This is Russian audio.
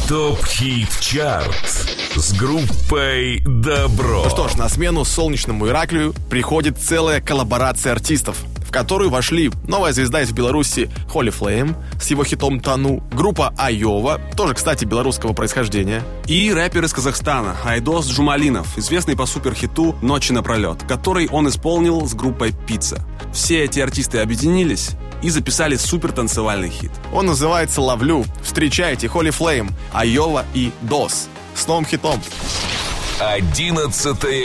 ТОП-хит-чарт с группой Добро. Ну что ж, на смену солнечному Ираклию приходит целая коллаборация артистов, в которую вошли новая звезда из Беларуси Holy Flame с его хитом «Тону», группа Айова, тоже, кстати, белорусского происхождения, и рэпер из Казахстана Айдос Джумалинов, известный по суперхиту «Ночи напролет», который он исполнил с группой «Пицца». Все эти артисты объединились и записали супер танцевальный хит. Он называется «Ловлю». Встречайте Holy Flame, Айова и Дос с новым хитом. 11